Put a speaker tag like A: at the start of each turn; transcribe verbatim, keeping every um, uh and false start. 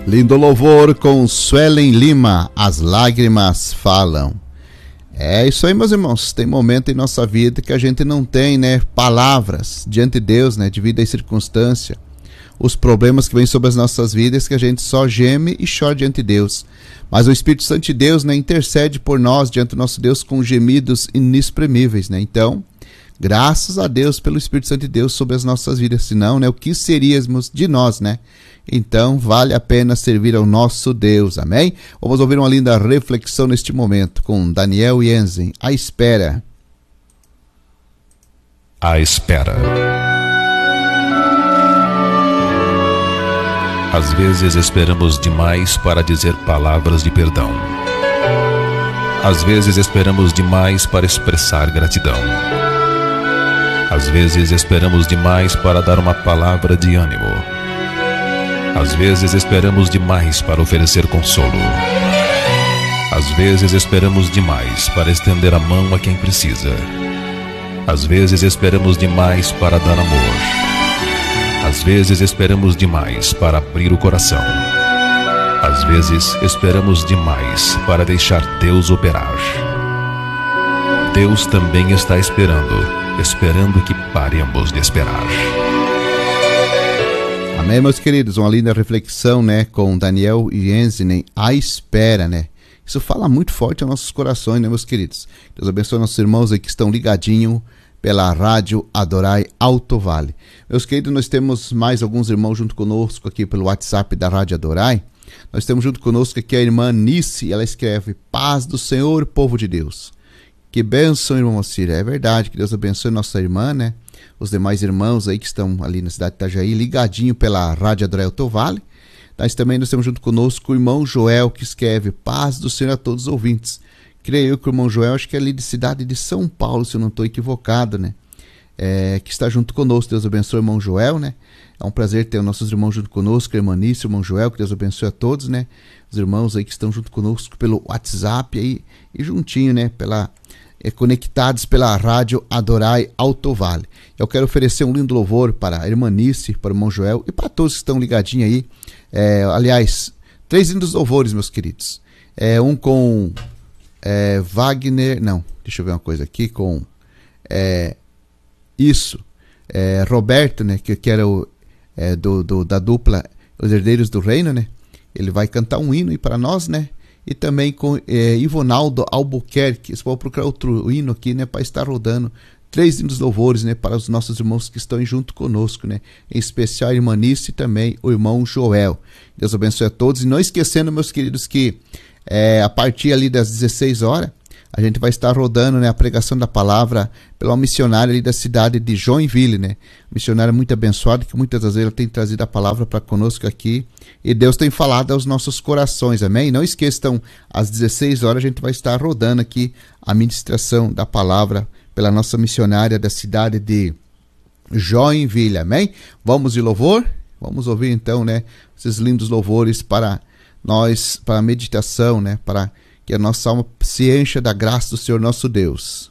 A: Lindo louvor com Suelen Lima, As Lágrimas Falam. É isso aí, meus irmãos. Tem momento em nossa vida que a gente não tem, né, palavras diante de Deus, né, devido à circunstância, os problemas que vêm sobre as nossas vidas, que a gente só geme e chora diante de Deus. Mas o Espírito Santo de Deus, né, intercede por nós diante do nosso Deus com gemidos inexprimíveis, né? Então, graças a Deus pelo Espírito Santo de Deus sobre as nossas vidas. Senão, né, o que seríamos de nós, né? Então, vale a pena servir ao nosso Deus. Amém? Vamos ouvir uma linda reflexão neste momento com Daniel Jensen. A espera.
B: A espera. Às vezes esperamos demais para dizer palavras de perdão. Às vezes esperamos demais para expressar gratidão. Às vezes esperamos demais para dar uma palavra de ânimo. Às vezes esperamos demais para oferecer consolo. Às vezes esperamos demais para estender a mão a quem precisa. Às vezes esperamos demais para dar amor. Às vezes esperamos demais para abrir o coração. Às vezes esperamos demais para deixar Deus operar. Deus também está esperando, esperando que paremos de esperar.
A: Amém, meus queridos, uma linda reflexão, né, com Daniel Jensen, a espera, né? Isso fala muito forte aos nossos corações, né, meus queridos? Deus abençoe nossos irmãos aí que estão ligadinhos pela Rádio Adorai Alto Vale. Meus queridos, nós temos mais alguns irmãos junto conosco aqui pelo WhatsApp da Rádio Adorai. Nós temos junto conosco aqui a irmã Nice, ela escreve: Paz do Senhor, povo de Deus. Que bênção, irmão Mocília. É verdade, que Deus abençoe nossa irmã, né? Os demais irmãos aí que estão ali na cidade de Itajaí, ligadinho pela Rádio Adorai Alto Vale. Nós também nós temos junto conosco o irmão Joel, que escreve: Paz do Senhor a todos os ouvintes. Creio eu que o irmão Joel, acho que é ali de cidade de São Paulo, se eu não estou equivocado, né? É, que está junto conosco. Deus abençoe o irmão Joel, né? É um prazer ter os nossos irmãos junto conosco, a irmã Nícia, o irmão Joel, que Deus abençoe a todos, né? Os irmãos aí que estão junto conosco pelo WhatsApp aí, e juntinho, né? Pela, é, conectados pela Rádio Adorai Alto Vale. Eu quero oferecer um lindo louvor para a irmã Nícia, para o irmão Joel e para todos que estão ligadinhos aí. É, aliás, três lindos louvores, meus queridos. É, um com é, Wagner, não, deixa eu ver uma coisa aqui, com é, isso, é, Roberto, né? Que, que era o É, do, do, da dupla Os Herdeiros do Reino, né? Ele vai cantar um hino aí para nós, né? E também com é, Ivonaldo Albuquerque. Você pode procurar outro hino aqui, né? Para estar rodando três hinos louvores, né? Para os nossos irmãos que estão junto conosco, né? Em especial a irmã Nice e também o irmão Joel. Deus abençoe a todos. E não esquecendo, meus queridos, que é, a partir ali das dezesseis horas, a gente vai estar rodando, né, a pregação da palavra pela missionária ali da cidade de Joinville, né? Missionária muito abençoada, que muitas das vezes ela tem trazido a palavra para conosco aqui. E Deus tem falado aos nossos corações, amém? Não esqueçam, às dezesseis horas a gente vai estar rodando aqui a ministração da palavra pela nossa missionária da cidade de Joinville, amém? Vamos de louvor? Vamos ouvir então, né, esses lindos louvores para nós, para a meditação, né, para que a nossa alma se encha da graça do Senhor nosso Deus.